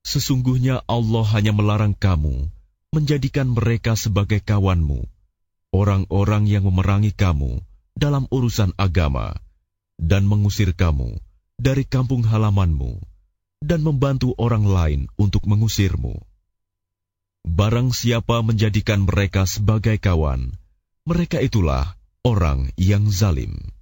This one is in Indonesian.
Sesungguhnya Allah hanya melarang kamu menjadikan mereka sebagai kawanmu, orang-orang yang memerangi kamu dalam urusan agama, dan mengusir kamu dari kampung halamanmu, dan membantu orang lain untuk mengusirmu. Barang siapa menjadikan mereka sebagai kawan, mereka itulah orang yang zalim.